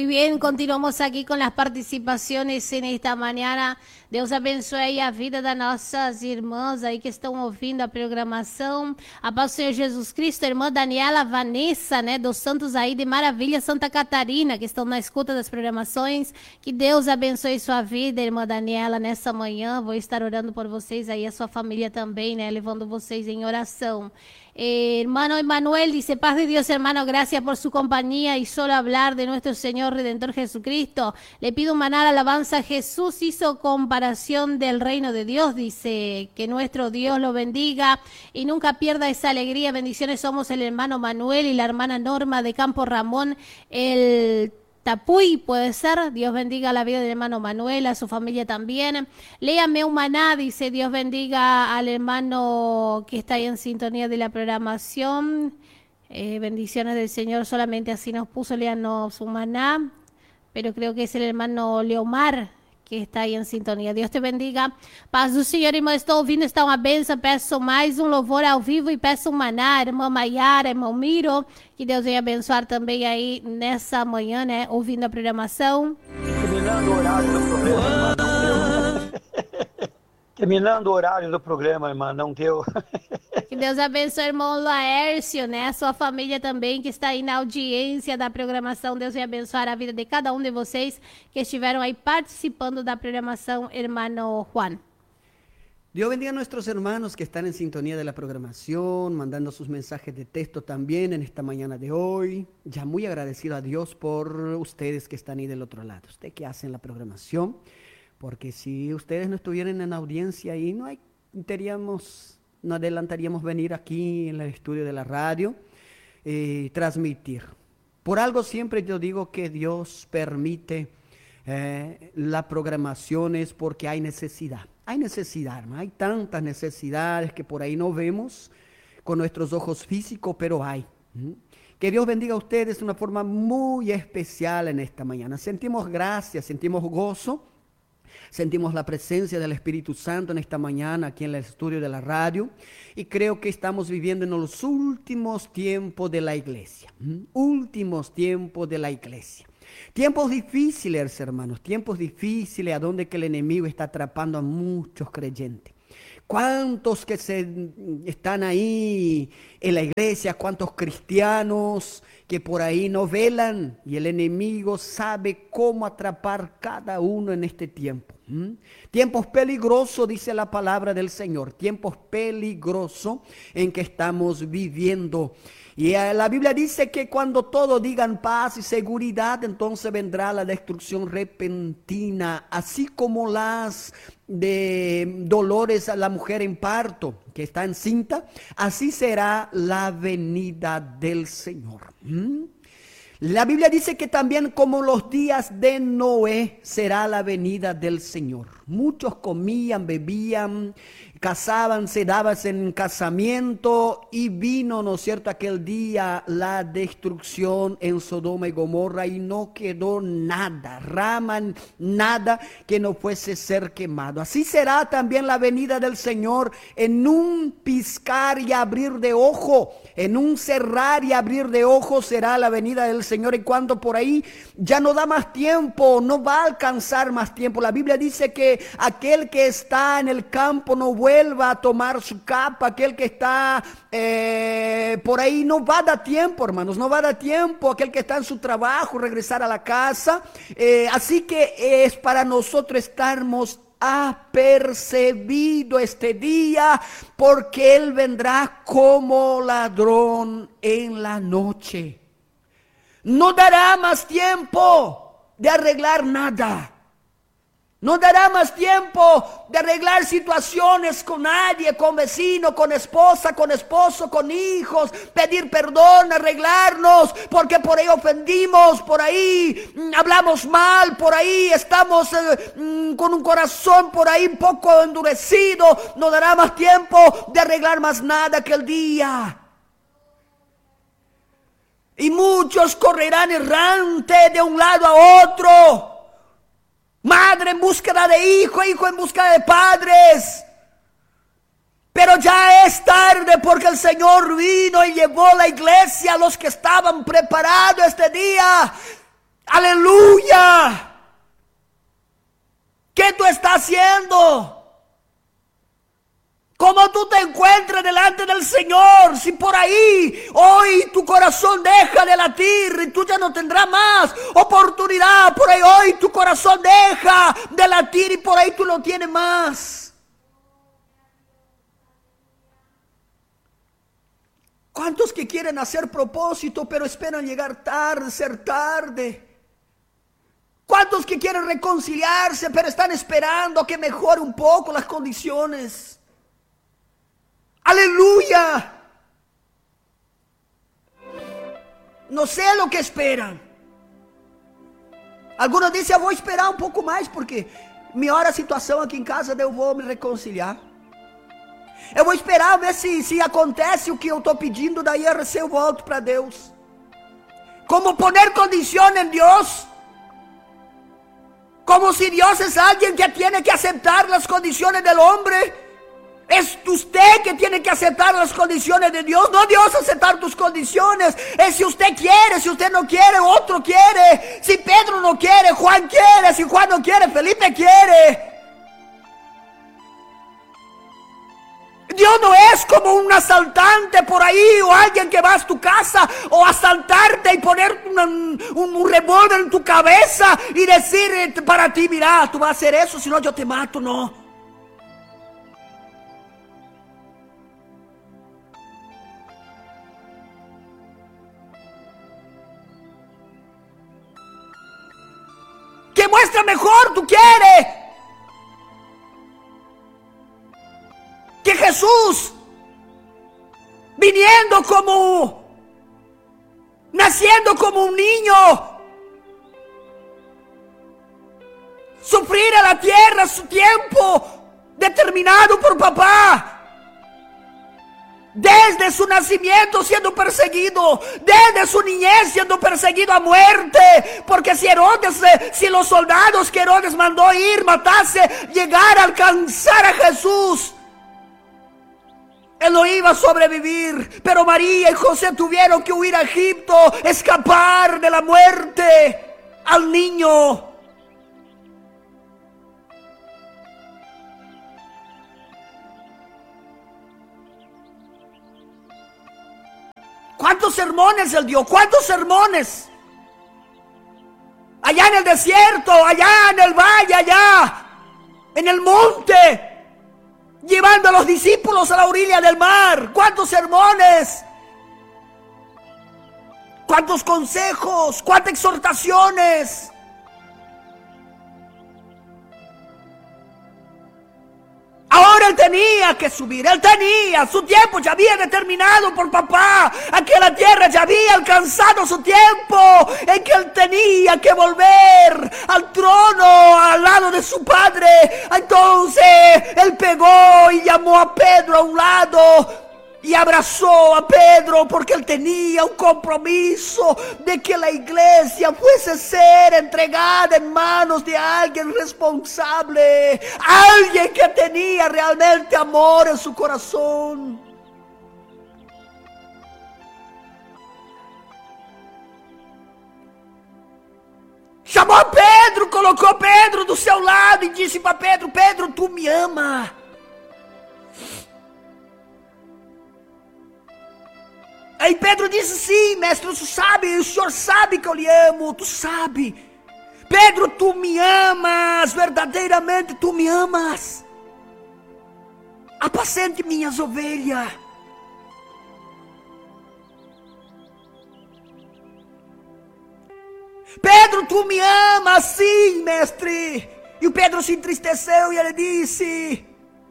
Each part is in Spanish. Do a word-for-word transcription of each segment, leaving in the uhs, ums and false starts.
Muy bien, continuamos aqui com as participações nesta manhã. Deus abençoe a vida das nossas irmãs aí que estão ouvindo a programação. A paz do Senhor Jesus Cristo, a irmã Daniela Vanessa, né, dos Santos aí de Maravilha, Santa Catarina, que estão na escuta das programações. Que Deus abençoe sua vida, irmã Daniela, nessa manhã. Vou estar orando por vocês aí, a sua família também, né, levando vocês em oração. Eh, hermano Emanuel dice, paz de Dios, hermano, gracias por su compañía y solo hablar de nuestro Señor Redentor Jesucristo. Le pido un manar alabanza. Jesús hizo comparación del reino de Dios, dice, que nuestro Dios lo bendiga y nunca pierda esa alegría. Bendiciones, somos el hermano Manuel y la hermana Norma de Campo Ramón, el Tapuy, puede ser. Dios bendiga la vida del hermano Manuel, a su familia también. Léame un maná, dice, Dios bendiga al hermano que está ahí en sintonía de la programación. Eh, bendiciones del Señor, solamente así nos puso, léanos un maná. Pero creo que es el hermano Leomar que está aí em sintonia. Deus te bendiga. Paz do Senhor, irmão. Estou ouvindo, está uma bênção. Peço mais um louvor ao vivo e peço um maná, irmã Maiara, irmão Miro. Que Deus venha abençoar também aí nessa manhã, né? Ouvindo a programação. Terminando o horário do programa, não deu. Terminando o horário do programa, irmã, não deu. Que Deus abençoe o irmão Laércio, né? A sua família também, que está aí na audiência da programação. Deus venha abençoar a vida de cada um de vocês que estiveram aí participando da programação, hermano Juan. Dios bendiga a nuestros hermanos que están en sintonía de la programación, mandando sus mensajes de texto también en esta mañana de hoy. Ya muy agradecido a Dios por ustedes que están ahí del otro lado, ustedes que hacen la programación, porque si ustedes no estuvieran en audiencia ahí, no hay, teníamos, no adelantaríamos venir aquí en el estudio de la radio y eh, transmitir. Por algo siempre yo digo que Dios permite eh, la programación es porque hay necesidad. Hay necesidad, hermano. Hay tantas necesidades que por ahí no vemos con nuestros ojos físicos, pero hay. ¿Mm? Que Dios bendiga a ustedes de una forma muy especial en esta mañana. Sentimos gracia, sentimos gozo, sentimos la presencia del Espíritu Santo en esta mañana aquí en el estudio de la radio y creo que estamos viviendo en los últimos tiempos de la iglesia. ¿Mm? Últimos tiempos de la iglesia. Tiempos difíciles, hermanos, tiempos difíciles a donde que el enemigo está atrapando a muchos creyentes. ¿Cuántos que se están ahí en la iglesia? ¿Cuántos cristianos que por ahí no velan? Y el enemigo sabe cómo atrapar cada uno en este tiempo. ¿Mm? Tiempos peligrosos, dice la palabra del Señor. Tiempos peligrosos en que estamos viviendo. Y la Biblia dice que cuando todos digan paz y seguridad, entonces vendrá la destrucción repentina, así como las de dolores a la mujer en parto que está encinta, así será la venida del Señor. ¿Mm? La Biblia dice que también como los días de Noé será la venida del Señor. Muchos comían, bebían, casaban, se daban en casamiento y vino, ¿no es cierto?, aquel día la destrucción en Sodoma y Gomorra y no quedó nada, rama, nada que no fuese ser quemado. Así será también la venida del Señor en un piscar y abrir de ojo, en un cerrar y abrir de ojo será la venida del Señor. Y cuando por ahí ya no da más tiempo, no va a alcanzar más tiempo. La Biblia dice que aquel que está en el campo no vuelva a tomar su capa, aquel que está eh, por ahí no va a dar tiempo, hermanos, no va a dar tiempo, aquel que está en su trabajo, regresar a la casa. Eh, así que es para nosotros estarmos apercibido este día, porque Él vendrá como ladrón en la noche. No dará más tiempo de arreglar nada. No dará más tiempo de arreglar situaciones con nadie, con vecino, con esposa, con esposo, con hijos, pedir perdón, arreglarnos, porque por ahí ofendimos, por ahí mmm, hablamos mal, por ahí estamos eh, mmm, con un corazón por ahí un poco endurecido. No dará más tiempo de arreglar más nada que el día. Y muchos correrán errante de un lado a otro. Madre en búsqueda de hijo, hijo en búsqueda de padres. Pero ya es tarde porque el Señor vino y llevó la iglesia a los que estaban preparados este día. Aleluya. ¿Qué tú estás haciendo? ¿Cómo tú te encuentras delante del Señor? Si por ahí hoy tu corazón deja de latir y tú ya no tendrás más oportunidad. Por ahí hoy tu corazón deja de latir y por ahí tú no tienes más. ¿Cuántos que quieren hacer propósito pero esperan llegar tarde, ser tarde? ¿Cuántos que quieren reconciliarse pero están esperando que mejore un poco las condiciones? Aleluya. No sé lo que esperan. Algunos dicen, voy a esperar un poco más porque melhora a situação aqui em casa, daí eu vou me reconciliar. Eu vou esperar ver se, se acontece o que eu estou pedindo, daí eu volto para Deus. Como poner condição em Deus? Como si Dios es alguien que tiene que aceptar las condiciones del hombre. Es usted que tiene que aceptar las condiciones de Dios, no Dios aceptar tus condiciones. Es si usted quiere, si usted no quiere, otro quiere. Si Pedro no quiere, Juan quiere. Si Juan no quiere, Felipe quiere. Dios no es como un asaltante por ahí o alguien que va a tu casa o asaltarte y poner un, un, un revólver en tu cabeza y decir para ti, mira, tú vas a hacer eso, si no yo te mato. No. ¿Qué muestra mejor tú quieres? Que Jesús, viniendo como, naciendo como un niño, sufrir a la tierra su tiempo determinado por papá. Desde su nacimiento siendo perseguido, desde su niñez siendo perseguido a muerte, porque si Herodes, si los soldados que Herodes mandó ir, matase, llegar a alcanzar a Jesús, él no iba a sobrevivir. Pero María y José tuvieron que huir a Egipto, escapar de la muerte al niño. ¿Cuántos sermones él dio? ¿Cuántos sermones? Allá en el desierto, allá en el valle, allá en el monte, llevando a los discípulos a la orilla del mar. ¿Cuántos sermones? ¿Cuántos consejos? ¿Cuántas exhortaciones? Ahora él tenía que subir, él tenía, su tiempo ya había determinado por papá, a que la tierra ya había alcanzado su tiempo, en que él tenía que volver al trono, al lado de su padre. Entonces él pegó y llamó a Pedro a un lado y abrazó a Pedro, porque él tenía un compromiso de que la iglesia fuese a ser entregada en manos de alguien responsable, alguien que tenía realmente amor en su corazón. Chamou a Pedro, colocou Pedro do seu lado e disse para Pedro: Pedro, tu me ama. Aí Pedro disse: sim, mestre, tu sabe, o senhor sabe que eu lhe amo, tu sabe. Pedro, tu me amas, verdadeiramente tu me amas. Apacente minhas ovelhas. Pedro, tu me amas, sim, mestre. E o Pedro se entristeceu e ele disse: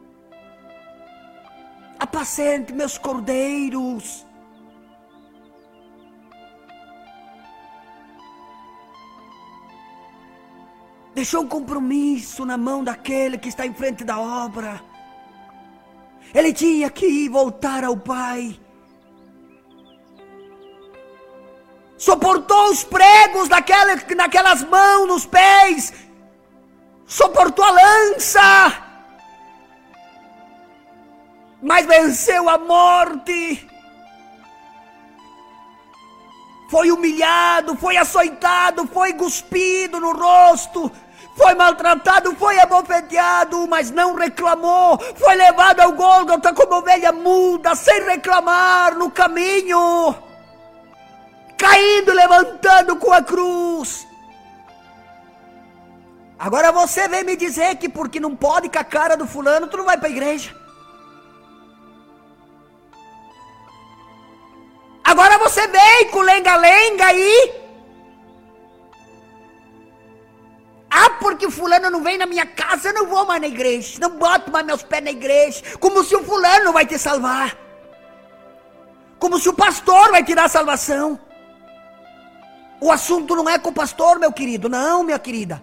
apacente meus cordeiros. Deixou um compromisso na mão daquele que está em frente da obra. Ele tinha que voltar ao Pai. Suportou os pregos daquela, naquelas mãos, nos pés. Suportou a lança. Mas venceu a morte. foi humilhado, foi açoitado, foi cuspido no rosto, foi maltratado, foi abofeteado, mas não reclamou, foi levado ao Gólgota como ovelha muda, sem reclamar no caminho, caindo e levantando com a cruz. Agora você vem me dizer que porque não pode com a cara do fulano, tu não vai para a igreja. Agora você vem com lenga-lenga aí. Ah, porque o fulano não vem na minha casa, eu não vou mais na igreja. Não boto mais meus pés na igreja. Como se o fulano vai te salvar. Como se o pastor vai tirar a salvação. O assunto não é com o pastor, meu querido. Não, minha querida.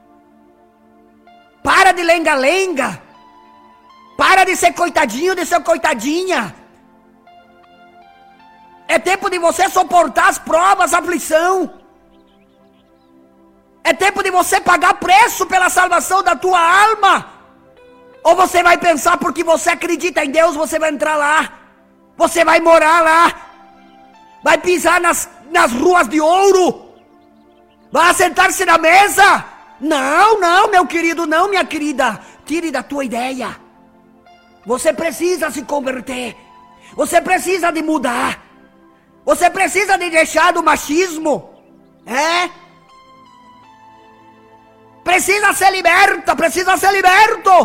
Para de lenga-lenga. Para de ser coitadinho, de ser coitadinha. É tempo de você suportar as provas, a aflição. É tempo de você pagar preço pela salvação da tua alma. Ou você vai pensar porque você acredita em Deus, você vai entrar lá. Você vai morar lá. Vai pisar nas, nas ruas de ouro. Vai sentar-se na mesa. Não, não, meu querido, não, minha querida. Tire da tua ideia. Você precisa se converter. Você precisa de mudar. Você precisa de deixar do machismo. É? Precisa ser liberta, precisa ser liberto.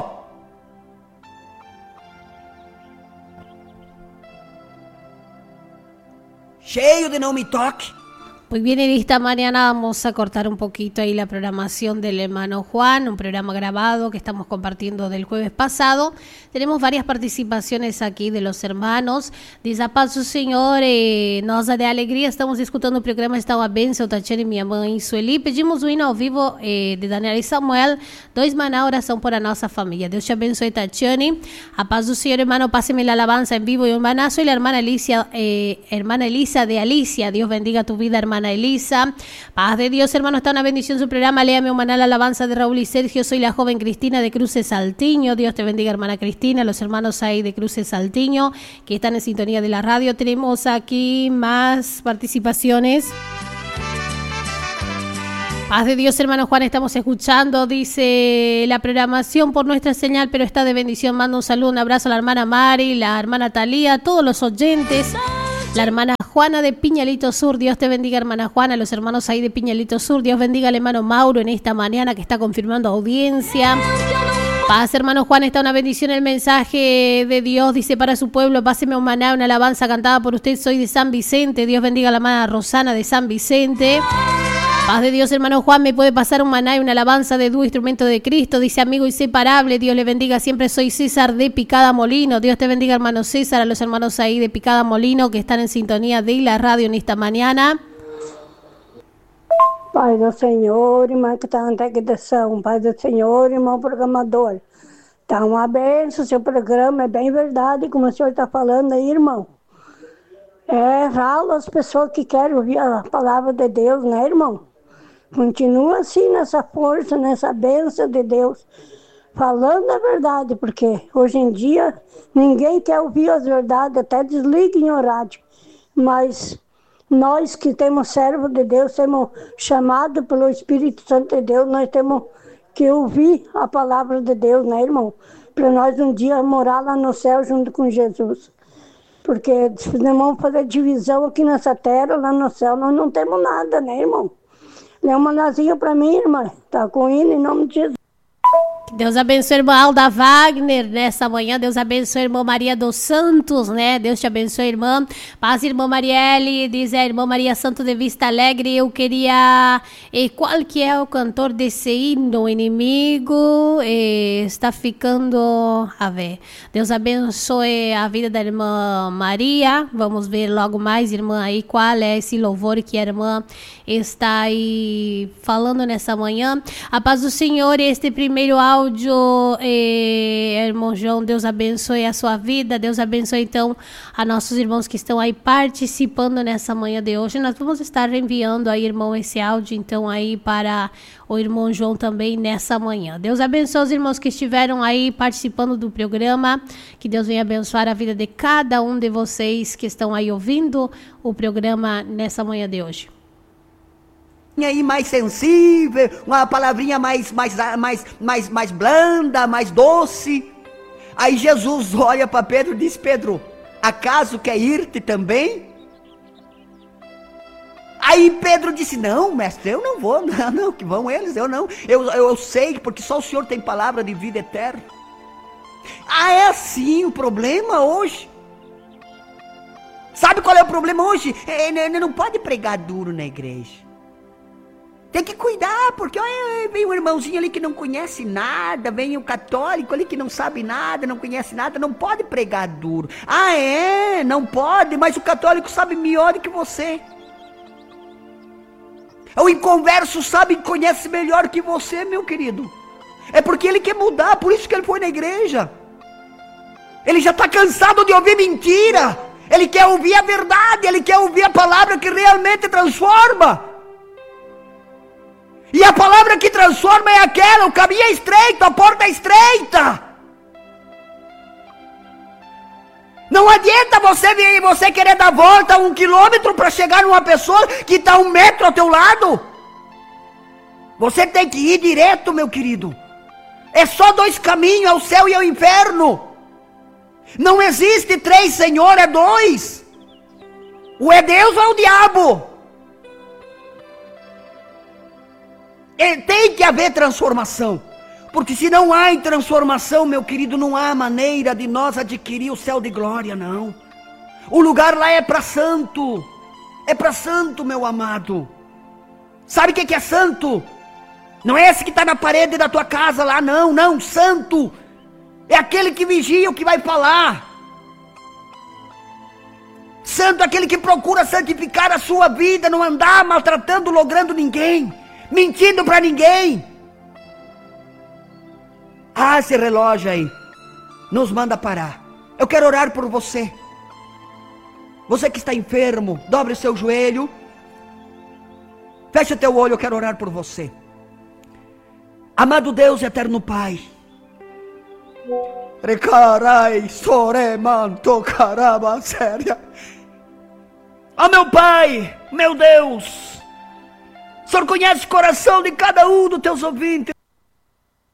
Cheio de não me toque. Pues bien, en esta mañana vamos a cortar un poquito ahí la programación del hermano Juan, un programa grabado que estamos compartiendo del jueves pasado. Tenemos varias participaciones aquí de los hermanos. Diz a paz do Senhor, eh, nós de alegria estamos escutando o programa Está uma Bênção, Tatiana e minha mãe Sueli. Pedimos o hino ao vivo eh, de Daniel e Samuel. Dois maná, oração por a nossa família. Deus te abençoe, Tatiana. A paz do Senhor, hermano, páseme la alabanza en vivo y un maná. Soy la hermana Alicia, eh, hermana Elisa de Alicia. Dios bendiga tu vida, hermana Elisa. Paz de Dios, hermano, está una bendición su programa. Léame un maná, la alabanza de Raúl y Sergio. Soy la joven Cristina de Cruces Saltiño. Dios te bendiga, hermana Cristina. Los hermanos ahí de Cruces Saltiño que están en sintonía de la radio. Tenemos aquí más participaciones. Paz de Dios, hermano Juan, estamos escuchando, dice la programación por nuestra señal, pero está de bendición. Mando un saludo, un abrazo a la hermana Mari, la hermana Talía, a todos los oyentes. La hermana Juana de Piñalito Sur, Dios te bendiga, hermana Juana, los hermanos ahí de Piñalito Sur, Dios bendiga al hermano Mauro en esta mañana que está confirmando audiencia. Paz, hermano Juan, está una bendición el mensaje de Dios, dice para su pueblo, páseme un maná, una alabanza cantada por usted, soy de San Vicente, Dios bendiga a la hermana Rosana de San Vicente. Paz de Dios, hermano Juan, me puede pasar un maná y una alabanza de dúo, instrumento de Cristo, dice amigo inseparable, Dios le bendiga, siempre soy César de Picada Molino, Dios te bendiga, hermano César, a los hermanos ahí de Picada Molino que están en sintonía de la radio en esta mañana. Pai do Senhor, irmã que está na integração, Pai do Senhor, irmão programador, tá uma benção, seu programa é bem verdade, como o senhor está falando aí, irmão. É ralo as pessoas que querem ouvir a palavra de Deus, né, irmão? Continua assim, nessa força, nessa bênção de Deus, falando a verdade, porque hoje em dia ninguém quer ouvir as verdades, até desliguem o rádio. Mas nós que temos servo de Deus, temos chamado pelo Espírito Santo de Deus, nós temos que ouvir a palavra de Deus, né, irmão? Para nós um dia morar lá no céu junto com Jesus. Porque se não vamos fazer divisão aqui nessa terra, lá no céu, nós não temos nada, né, irmão? Lê uma nazinha para mim, irmã. Tá com hino em nome de Jesus. Deus abençoe, irmã Alda Wagner, nessa manhã. Deus abençoe, irmã Maria dos Santos, né? Deus te abençoe, irmã. Paz, irmã Marielle, diz a irmã Maria Santo de Vista Alegre. Eu queria... Eh, qual que é o cantor desse hino? O inimigo eh, está ficando... A ver. Deus abençoe a vida da irmã Maria. Vamos ver logo mais, irmã, aí qual é esse louvor que a irmã está aí falando nessa manhã. A paz do Senhor, este primeiro áudio áudio, eh, irmão João, Deus abençoe a sua vida, Deus abençoe então a nossos irmãos que estão aí participando nessa manhã de hoje. Nós vamos estar enviando aí, irmão, esse áudio então aí para o irmão João também nessa manhã. Deus abençoe os irmãos que estiveram aí participando do programa, que Deus venha abençoar a vida de cada um de vocês que estão aí ouvindo o programa nessa manhã de hoje. Aí mais sensível, uma palavrinha mais, mais, mais, mais, mais blanda, mais doce. Aí Jesus olha para Pedro e diz: Pedro, acaso quer ir-te também? Aí Pedro disse: não, mestre, eu não vou, não, não, que vão eles, eu não, eu, eu, eu sei, porque só o Senhor tem palavra de vida eterna. Ah, é assim o problema hoje? Sabe qual é o problema hoje? Ele não pode pregar duro na igreja. Tem que cuidar, porque olha, vem um irmãozinho ali que não conhece nada, vem um católico ali que não sabe nada, não conhece nada, não pode pregar duro. Ah, é? Não pode, mas o católico sabe melhor do que você. O inconverso sabe e conhece melhor que você, meu querido. É porque ele quer mudar, por isso que ele foi na igreja. Ele já está cansado de ouvir mentira. Ele quer ouvir a verdade, ele quer ouvir a palavra que realmente transforma. E a palavra que transforma é aquela: o caminho é estreito, a porta é estreita. Não adianta você vir, você querer dar volta um quilômetro para chegar numa pessoa que está um metro ao teu lado. Você tem que ir direto, meu querido. É só dois caminhos, ao céu e ao inferno. Não existe três, Senhor, é dois. Ou é Deus ou é o diabo. E tem que haver transformação. Porque se não há transformação, meu querido, não há maneira de nós adquirir o céu de glória, não. O lugar lá é para santo. É para santo, meu amado. Sabe o que é santo? Não é esse que está na parede da tua casa lá, não, não. Santo é aquele que vigia o que vai falar. Santo é aquele que procura santificar a sua vida, não andar maltratando, logrando ninguém, mentindo para ninguém. Ah, esse relógio aí nos manda parar. Eu quero orar por você. Você que está enfermo, dobre o seu joelho. Feche o teu olho, eu quero orar por você. Amado Deus e eterno Pai. Recarai, soremanto, caramba, séria. Ó meu Pai, meu Deus. O Senhor conhece o coração de cada um dos teus ouvintes.